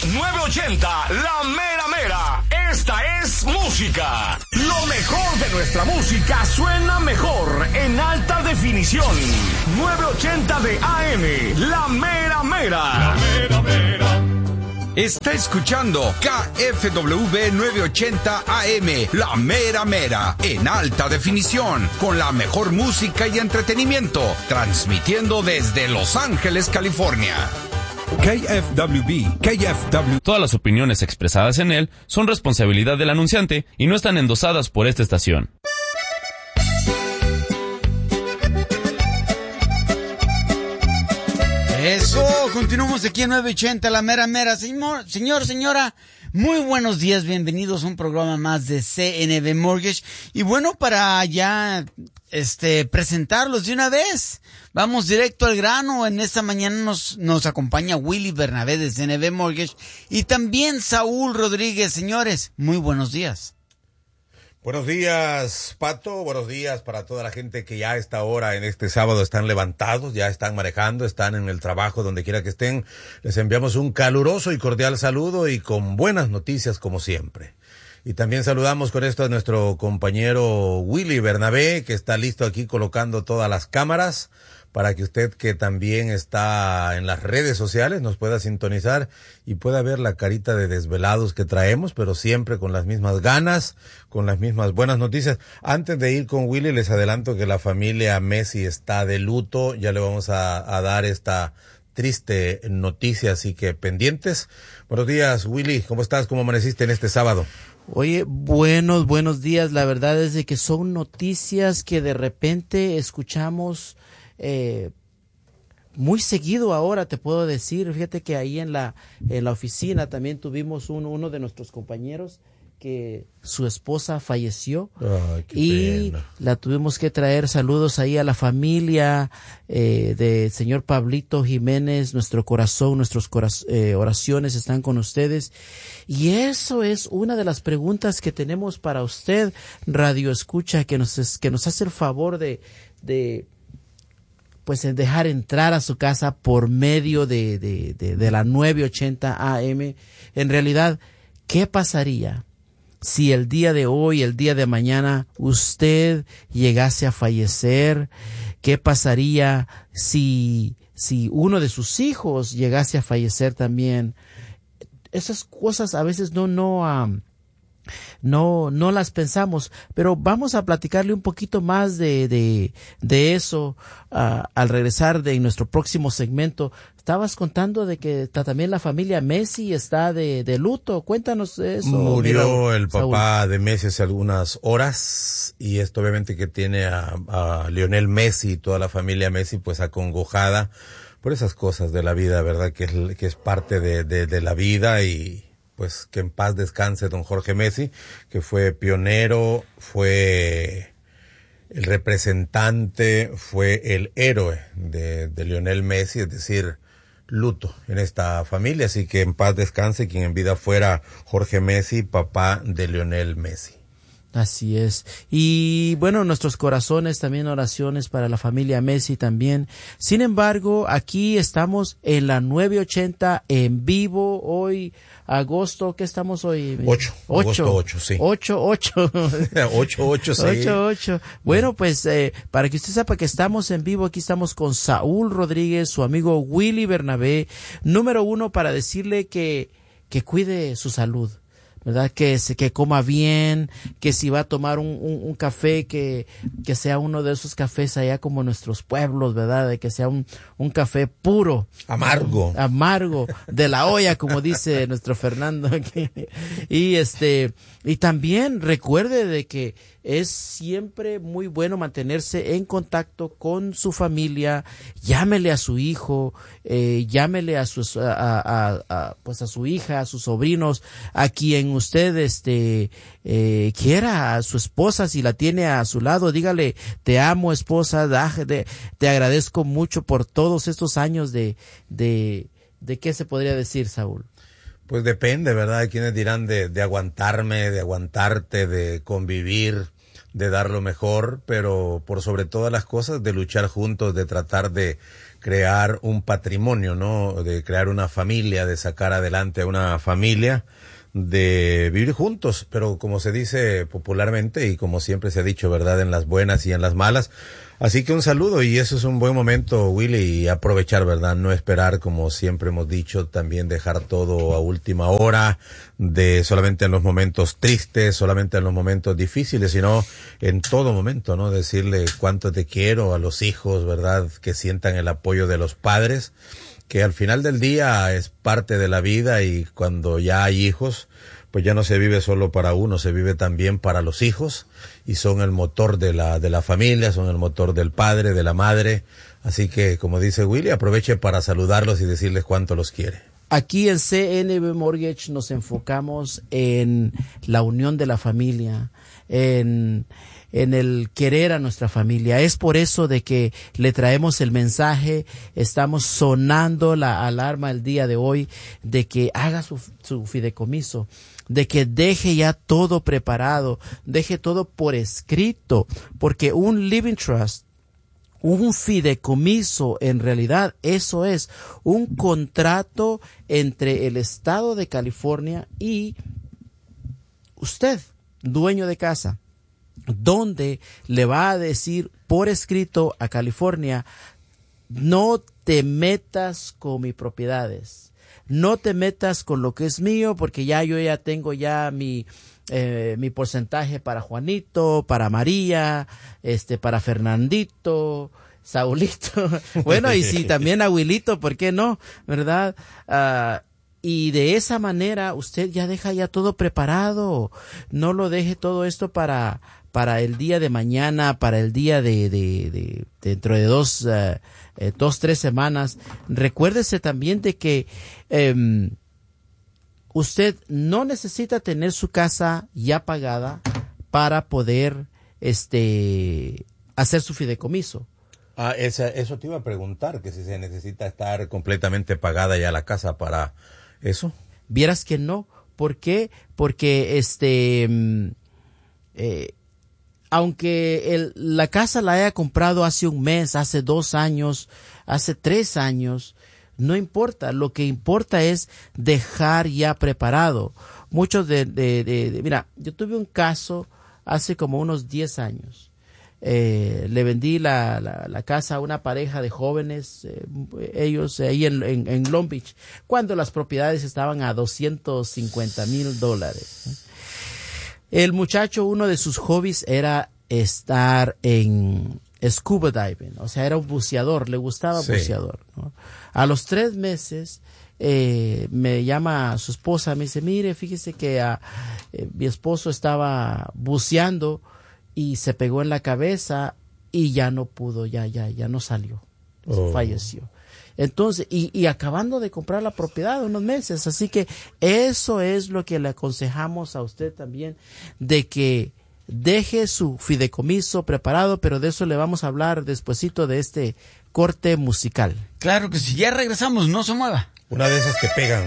980, la mera mera. Esta es música. Lo mejor de nuestra música suena mejor en alta definición. 980 de AM, la mera mera. La mera mera. Está escuchando KFWB 980 AM, la mera mera, en alta definición, con la mejor música y entretenimiento, transmitiendo desde Los Ángeles, California. KFWB. Todas las opiniones expresadas en él son responsabilidad del anunciante y no están endosadas por esta estación. Eso, continuamos aquí en 980, la mera mera. Señora, muy buenos días, bienvenidos a un programa más de CNB Mortgage. Y bueno, para ya presentarlos de una vez, vamos directo al grano. En esta mañana nos acompaña Willy Bernabé de CNB Mortgage y también Saúl Rodríguez. Señores, muy buenos días. Buenos días, Pato. Buenos días para toda la gente que ya a esta hora, en este sábado, están levantados, ya están manejando, están en el trabajo, donde quiera que estén. Les enviamos un caluroso y cordial saludo y con buenas noticias como siempre. Y también saludamos con esto a nuestro compañero Willy Bernabé, que está listo aquí colocando todas las cámaras para que usted, que también está en las redes sociales, nos pueda sintonizar y pueda ver la carita de desvelados que traemos, pero siempre con las mismas ganas, con las mismas buenas noticias. Antes de ir con Willy, les adelanto que la familia Messi está de luto. Ya le vamos a dar esta triste noticia, así que pendientes. Buenos días, Willy. ¿Cómo estás? ¿Cómo amaneciste en este sábado? Oye, buenos días. La verdad es de que son noticias que de repente escuchamos muy seguido ahora, te puedo decir. Fíjate que ahí en la oficina también tuvimos uno de nuestros compañeros que su esposa falleció. Ay, qué y pena. La tuvimos que traer. Saludos ahí a la familia del señor Pablito Jiménez. Nuestro corazón, nuestras oraciones están con ustedes. Y eso es una de las preguntas que tenemos para usted, Radio Escucha, que nos hace el favor de en dejar entrar a su casa por medio de la 980 AM. En realidad, ¿qué pasaría si el día de hoy, el día de mañana, usted llegase a fallecer? ¿Qué pasaría si uno de sus hijos llegase a fallecer también? Esas cosas a veces no las pensamos, pero vamos a platicarle un poquito más de eso al regresar de nuestro próximo segmento. Estabas contando de que también la familia Messi está de luto. Cuéntanos eso. Murió el Saúl. papá de Messi hace algunas horas, y esto obviamente que tiene a Lionel Messi y toda la familia Messi pues acongojada por esas cosas de la vida, ¿verdad? Que es parte de la vida. Y pues que en paz descanse don Jorge Messi, que fue pionero, fue el representante, fue el héroe de Lionel Messi, es decir, luto en esta familia. Así que en paz descanse quien en vida fuera Jorge Messi, papá de Lionel Messi. Así es. Y bueno, nuestros corazones, también oraciones para la familia Messi también. Sin embargo, aquí estamos en la 980 en vivo hoy, agosto, ¿qué estamos hoy? 8. Agosto 8, sí. 8. 8, sí. 8. Bueno, pues para que usted sepa que estamos en vivo, aquí estamos con Saúl Rodríguez, su amigo Willy Bernabé. Número 1, para decirle que cuide su salud, ¿verdad? Que coma bien, que si va a tomar un café, que sea uno de esos cafés allá como nuestros pueblos, ¿verdad? De que sea un café puro. Amargo, de la olla, como dice nuestro Fernando. Y también recuerde de que es siempre muy bueno mantenerse en contacto con su familia. Llámele a su hijo, llámele a su hija, a sus sobrinos, a quien usted quiera, a su esposa, si la tiene a su lado, dígale: te amo, esposa, te agradezco mucho por todos estos años de ¿qué se podría decir, Saúl? Pues depende, ¿verdad? Hay quienes dirán de aguantarme, de aguantarte, de convivir, de dar lo mejor, pero por sobre todas las cosas de luchar juntos, de tratar de crear un patrimonio, ¿no? De crear una familia, de sacar adelante a una familia, de vivir juntos, pero como se dice popularmente y como siempre se ha dicho, ¿verdad? En las buenas y en las malas. Así que un saludo, y eso es un buen momento, Willy, y aprovechar, ¿verdad? No esperar, como siempre hemos dicho, también dejar todo a última hora, de solamente en los momentos tristes, solamente en los momentos difíciles, sino en todo momento, ¿no? Decirle cuánto te quiero a los hijos, ¿verdad? Que sientan el apoyo de los padres, que al final del día es parte de la vida, y cuando ya hay hijos, pues ya no se vive solo para uno, se vive también para los hijos, y son el motor de la familia, son el motor del padre, de la madre. Así que, como dice Willy, aproveche para saludarlos y decirles cuánto los quiere. Aquí en CNB Mortgage nos enfocamos en la unión de la familia, en el querer a nuestra familia. Es por eso de que le traemos el mensaje, estamos sonando la alarma el día de hoy, de que haga su fideicomiso, de que deje ya todo preparado, deje todo por escrito, porque un living trust, un fideicomiso, en realidad eso es un contrato entre el estado de California y usted, dueño de casa, donde le va a decir por escrito a California: no te metas con mis propiedades, no te metas con lo que es mío, porque yo ya tengo ya mi porcentaje para Juanito, para María, para Fernandito, Saulito, bueno, y si también Abuelito, ¿por qué no? ¿Verdad? Y de esa manera usted ya deja ya todo preparado, no lo deje todo esto para el día de mañana, para el día de dentro de 2-3 semanas. Recuérdese también de que usted no necesita tener su casa ya pagada para poder hacer su fideicomiso. Eso te iba a preguntar, que si se necesita estar completamente pagada ya la casa para eso. Vieras que no. ¿Por qué? Porque aunque la casa la haya comprado hace un mes, hace 2 años, hace 3 años, no importa. Lo que importa es dejar ya preparado. Muchos mira, yo tuve un caso hace como unos 10 años. Le vendí la casa a una pareja de jóvenes, ellos ahí en Long Beach, cuando las propiedades estaban a $250,000. El muchacho, uno de sus hobbies era estar en scuba diving, o sea, era un buceador, le gustaba buceador, ¿no? A los 3 meses me llama su esposa, me dice: mire, fíjese que mi esposo estaba buceando y se pegó en la cabeza y ya no pudo, ya no salió, falleció. Entonces, y acabando de comprar la propiedad unos meses, así que eso es lo que le aconsejamos a usted también, de que deje su fideicomiso preparado, pero de eso le vamos a hablar despuesito de este corte musical. Claro que sí, ya regresamos, no se mueva. Una de esas que pegan.